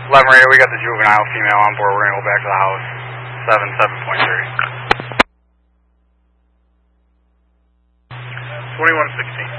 11 radio, we got the juvenile female on board. We're going to go back to the house. 7.3. 2116.